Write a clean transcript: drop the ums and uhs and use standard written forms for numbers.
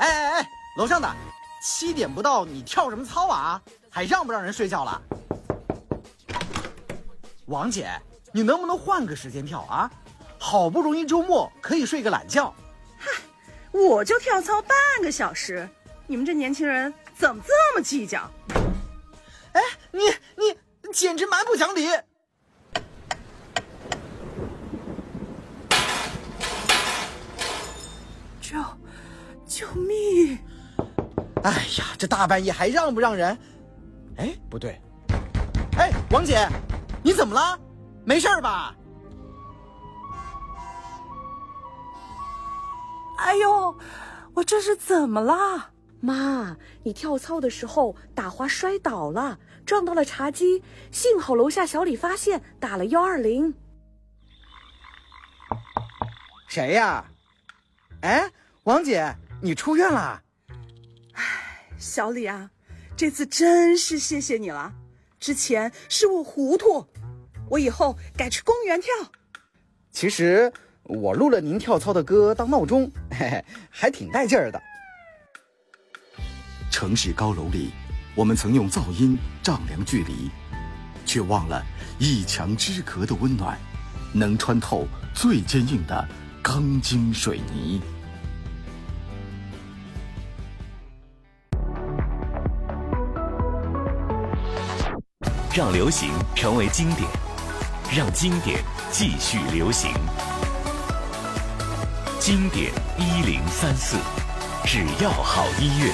哎，楼上的，7点不到，你跳什么操啊？还让不让人睡觉了？王姐，你能不能换个时间跳啊？好不容易周末可以睡个懒觉。 嗨，我就跳操半个小时，你们这年轻人怎么这么计较？ 哎，你简直蛮不讲理！ 救命！ 哎呀，这大半夜还让不让人？哎，不对，哎，王姐，你怎么了？没事吧？ 哎呦，我这是怎么了？ 妈，你跳操的时候打滑摔倒了，撞到了茶几，幸好楼下小李发现，打了120。 谁呀？哎，王姐，你出院了？ 哎，小李啊，这次真是谢谢你了。之前是我糊涂，我以后改去公园跳。 其实我录了您跳操的歌当闹钟，嘿嘿，还挺带劲儿的。 城市高楼里，我们曾用噪音丈量距离，却忘了一墙之隔的温暖，能穿透最坚硬的钢筋水泥。 让流行成为经典，让经典继续流行。经典1034，只要好音乐。